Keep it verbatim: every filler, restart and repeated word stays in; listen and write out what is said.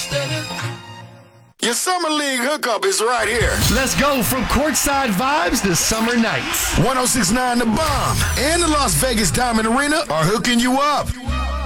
Your Summer League hookup is right here. Let's go from courtside vibes to summer nights. one oh six point nine The Bomb and the Las Vegas Diamond Arena are hooking you up.